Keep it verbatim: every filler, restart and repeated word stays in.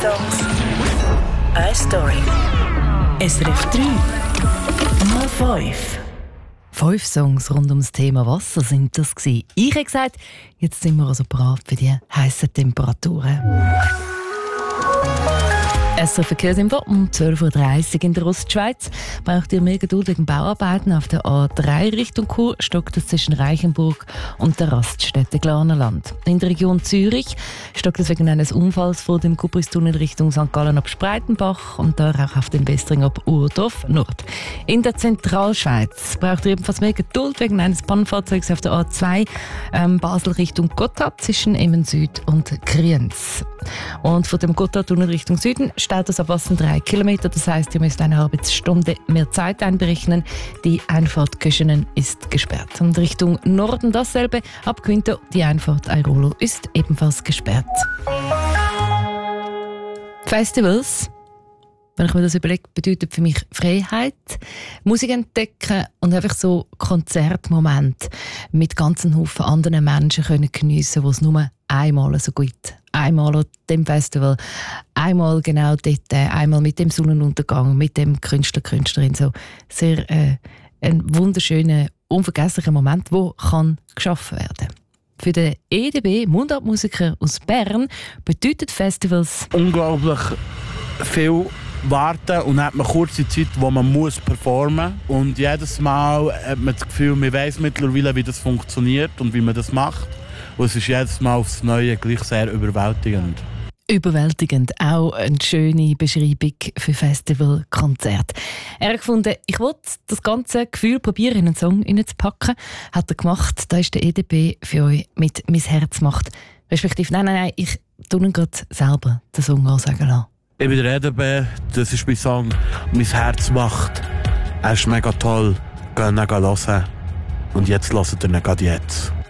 Songs, eine Story. S R F drei mal fünf. Fünf Songs rund ums Thema Wasser sind das gewesen. Ich habe gesagt, jetzt sind wir also bereit für die heissen Temperaturen. S R Verkehrsinfo um zwölf Uhr dreißig in der Ostschweiz. Braucht ihr mehr Geduld wegen Bauarbeiten auf der A drei Richtung Chur, stockt es zwischen Reichenburg und der Raststätte Glarnerland. In der Region Zürich stockt es wegen eines Unfalls vor dem Kupristunnel Richtung Sankt Gallen ab Spreitenbach und da auch auf dem Westring ab Urdorf Nord. In der Zentralschweiz braucht ihr ebenfalls mehr Geduld wegen eines Pannenfahrzeugs auf der A zwei ähm, Basel Richtung Gotthard zwischen Emmen Süd und Kriens. Und von dem Gotthardtunnel Richtung Süden steht es ab Wassen drei Kilometer. Das heisst, ihr müsst eine Arbeitsstunde mehr Zeit einberechnen. Die Einfahrt Köschenen ist gesperrt. Und Richtung Norden dasselbe. Ab Quinto die Einfahrt Airolo ist ebenfalls gesperrt. Festivals, wenn ich mir das überlege, bedeutet für mich Freiheit, Musik entdecken und einfach so Konzertmomente mit ganzen Haufen anderen Menschen können geniessen, die es nur einmal so gut, einmal an dem Festival, einmal genau dort, einmal mit dem Sonnenuntergang, mit dem Künstler, Künstlerin, so sehr äh, ein wunderschöner, unvergesslicher Moment, der kann geschaffen werden. Für den E D B Mundartmusiker aus Bern bedeutet Festivals unglaublich viel warten und dann hat man kurze Zeit, wo man muss performen muss. Und jedes Mal hat man das Gefühl, man weiss mittlerweile, wie das funktioniert und wie man das macht. Und es ist jedes Mal aufs Neue gleich sehr überwältigend. Überwältigend, auch eine schöne Beschreibung für Festivalkonzert. Er hat gefunden, ich wollte das ganze Gefühl probieren, in einen Song hineinzupacken. Hat er gemacht. Da ist der E D B für euch mit «Mein Herz macht». Respektive, nein, nein, nein, ich tue ihn gerade selber den Song ansagen lassen. Ich bin der E D B, das ist mein Song «Mein Herz macht». Er ist mega toll, geht ihn hören. Und jetzt hört ihr ihn gerade jetzt.